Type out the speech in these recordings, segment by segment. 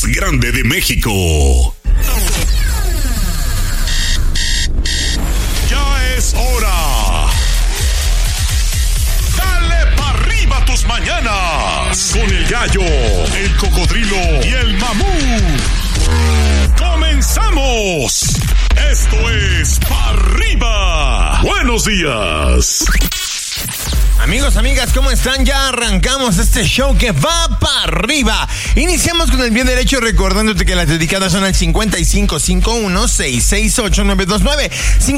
grande de México. Ya es hora. Dale pa' arriba tus mañanas con el gallo, el cocodrilo y el mamut. ¡Comenzamos! Esto es Pa' Arriba. Buenos días. Amigos, amigas, ¿cómo están? Ya arrancamos este show que va para arriba. Iniciamos con el pie derecho recordándote que las dedicadas son al 5551-668-929.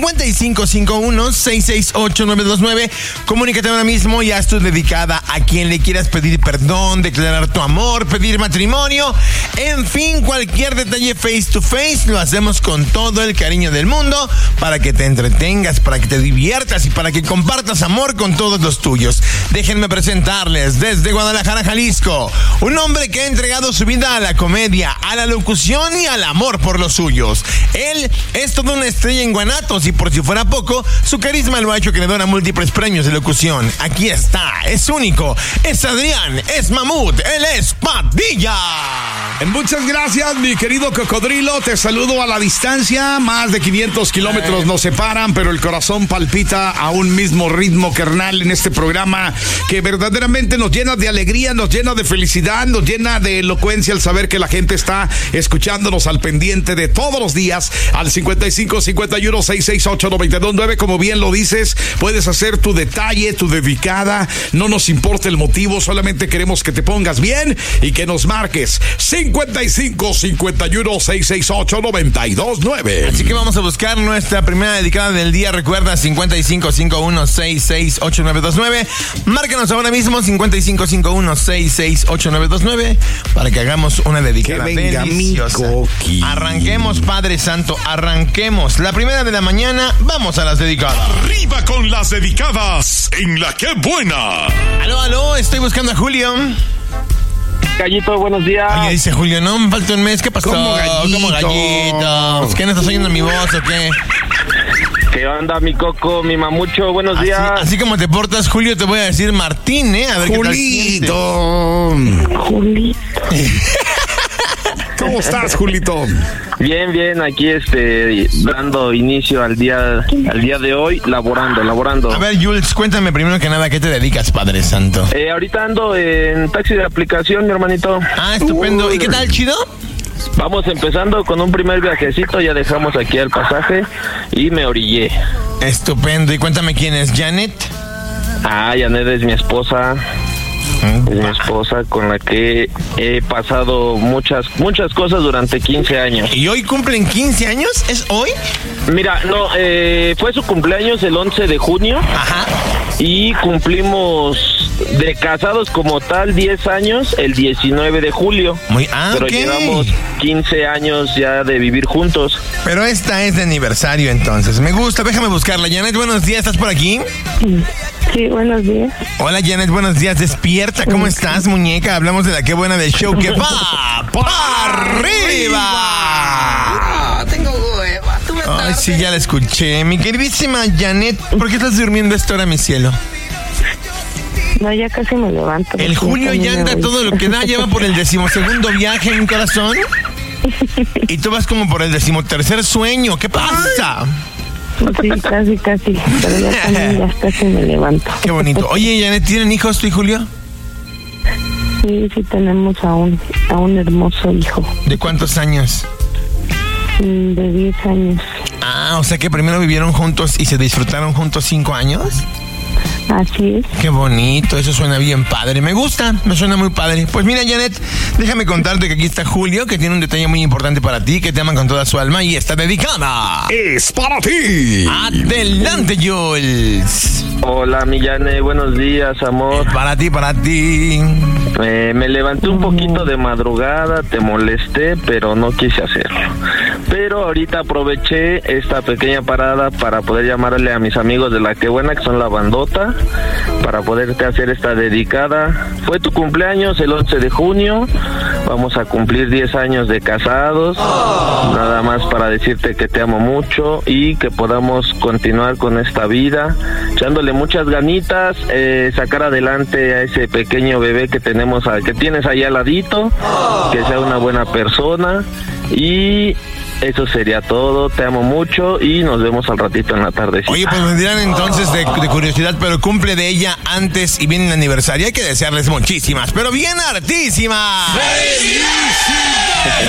5551-668-929. Comunícate ahora mismo y haz tu dedicada a quien le quieras pedir perdón, declarar tu amor, pedir matrimonio. En fin, cualquier detalle face to face lo hacemos con todo el cariño del mundo para que te entretengas, para que te diviertas y para que compartas amor con todos los tuyos. Déjenme presentarles desde Guadalajara, Jalisco, un hombre que ha entregado su vida a la comedia, a la locución y al amor por los suyos. Él es toda una estrella en Guanatos y por si fuera poco, su carisma lo ha hecho acreedor a múltiples premios de locución. Aquí está, es único, es Adrián, es Mamut, él es Padilla. Muchas gracias, mi querido cocodrilo. Te saludo a la distancia. Más de 500 kilómetros nos separan, pero el corazón palpita a un mismo ritmo, carnal, en este programa que verdaderamente nos llena de alegría, nos llena de felicidad, nos llena de elocuencia al saber que la gente está escuchándonos al pendiente de todos los días al 5551-668-929. Como bien lo dices, puedes hacer tu detalle, tu dedicada. No nos importa el motivo, solamente queremos que te pongas bien y que nos marques 5551-668-929. Así que vamos a buscar nuestra primera dedicada del día. Recuerda, 5551-668-929. Márcanos ahora mismo, 5551-668-929, para que hagamos una dedicada deliciosa. Arranquemos, Padre Santo, arranquemos. La primera de la mañana, vamos a las dedicadas. Arriba con las dedicadas en La Que Buena. Aló, estoy buscando a Julio. Gallito, buenos días. Oye, dice Julio, no, me falta un mes. ¿Qué pasó? ¿Cómo gallito? ¿Qué no estás oyendo mi voz o qué? ¿Qué onda, mi coco, mi mamucho? Buenos días. Así como te portas, Julio, te voy a decir Martín, A ver Julito. Julito. ¿Cómo estás, Julito? Bien, aquí dando inicio al día de hoy, laborando. A ver, Jules, cuéntame primero que nada, ¿a qué te dedicas, Padre Santo? Ahorita ando en taxi de aplicación, mi hermanito. Ah, estupendo. ¿Y qué tal, chido? Vamos empezando con un primer viajecito, ya dejamos aquí el pasaje y me orillé. Estupendo. Y cuéntame quién es, ¿Janet? Janet es mi esposa. Es mi esposa con la que he pasado muchas cosas durante 15 años. ¿Y hoy cumplen 15 años? ¿Es hoy? Mira, no, fue su cumpleaños el 11 de junio. Ajá. Y cumplimos de casados como tal 10 años el 19 de julio. Pero okay. Llevamos 15 años ya de vivir juntos. Pero esta es de aniversario, entonces. Me gusta, déjame buscarla. Janet, buenos días, ¿estás por aquí? Sí, buenos días. Hola, Janet, buenos días. Despierta, ¿cómo estás, muñeca? Hablamos de La Que Buena del show que va para arriba. Tengo hueva. Ay, sí, ya la escuché. Mi queridísima Janet, ¿por qué estás durmiendo a esta hora, mi cielo? No, ya casi me levanto. El Julio ya anda todo lo que da, ya va por el 12º viaje en mi corazón. Y tú vas como por el 13º sueño. ¿Qué pasa? Sí, casi. Pero ya también ya casi me levanto. Qué bonito. Oye, Janet, ¿tienen hijos tú y Julio? Sí, tenemos a un hermoso hijo. ¿De cuántos años? De 10 años. Ah, o sea que primero vivieron juntos y se disfrutaron juntos 5 años. Así es. Qué bonito, eso suena bien padre. Me gusta, me suena muy padre. Pues mira, Janet, déjame contarte que aquí está Julio, que tiene un detalle muy importante para ti, que te ama con toda su alma y está dedicada. Es para ti. Adelante, Jules. Hola, mi Janet, buenos días, amor. Para ti. Me levanté un poquito de madrugada, te molesté, pero no quise hacerlo. Pero ahorita aproveché esta pequeña parada para poder llamarle a mis amigos de La Que Buena, que son la bandota, para poderte hacer esta dedicada. Fue tu cumpleaños el 11 de junio, Vamos a cumplir 10 años de casados. Nada más para decirte que te amo mucho y que podamos continuar con esta vida, echándole muchas ganitas, sacar adelante a ese pequeño bebé que tenemos, que tienes ahí al ladito, que sea una buena persona. Y eso sería todo. Te amo mucho y nos vemos al ratito en la tarde. Oye, pues me dirán entonces de curiosidad, pero cumple de ella antes y viene el aniversario. Hay que desearles muchísimas, pero bien hartísimas.